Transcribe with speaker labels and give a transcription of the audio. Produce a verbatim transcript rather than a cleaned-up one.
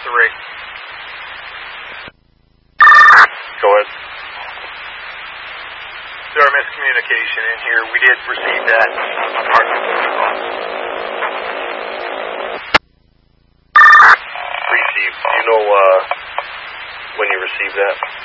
Speaker 1: the rig.
Speaker 2: Go ahead.
Speaker 1: There are miscommunication in here. We did receive that.
Speaker 2: Received. Do you know uh, when you received that?